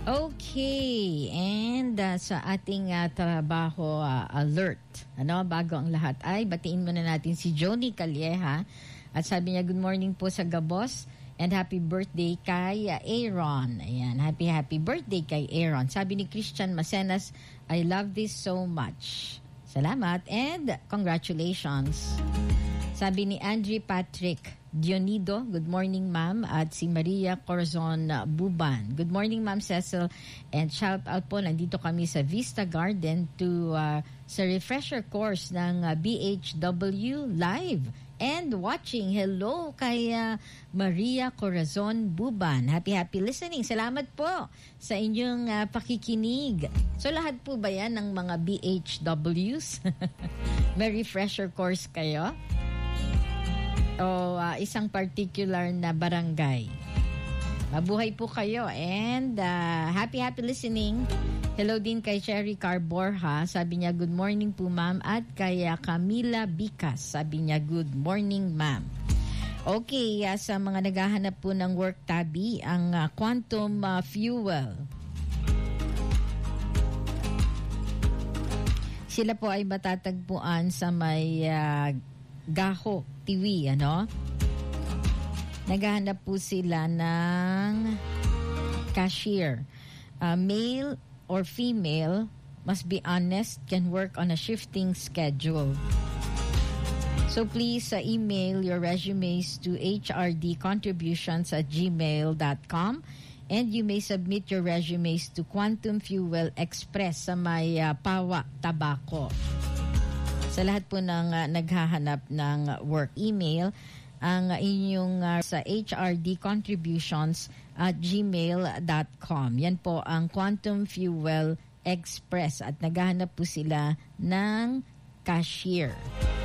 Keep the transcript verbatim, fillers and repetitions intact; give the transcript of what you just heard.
Okay, and uh, sa ating uh, trabaho uh, alert, ano, bago ang lahat ay batiin muna natin si Joni Calleja at sabi niya good morning po sa Gabos and happy birthday kay uh, Aaron. Ayan, happy happy birthday kay Aaron. Sabi ni Christian Macenas, I love this so much. Salamat and congratulations. Sabi ni Andre Patrick Dionido, good morning ma'am, at si Maria Corazon Buban. Good morning ma'am Cecil, and shout out po, nandito kami sa Vista Garden to uh, sa refresher course ng uh, B H W live and watching. Hello kay uh, Maria Corazon Buban. Happy happy listening. Salamat po sa inyong uh, pakikinig. So lahat po ba yan ng mga B H Ws? May refresher course kayo? O uh, isang particular na barangay? Mabuhay po kayo and uh, happy happy listening. Hello din kay Cherry Carborha, sabi niya good morning po ma'am, at kay uh, Camila Bicas, sabi niya good morning ma'am. Okay, uh, sa mga naghahanap po ng work tabi, ang uh, Quantum uh, Fuel, sila po ay matatagpuan sa may uh, Gaho, Tiwi, ano? Naghahanap po sila ng cashier. Uh, male or female, must be honest, can work on a shifting schedule. So please uh, email your resumes to h r d contributions at gmail dot com and you may submit your resumes to Quantum Fuel Express sa may uh, Pawa, Tabaco. Sa lahat po ng uh, naghahanap ng work, email ang inyong uh, sa h r d contributions at gmail dot com. Yan po ang Quantum Fuel Express at naghahanap po sila ng cashier.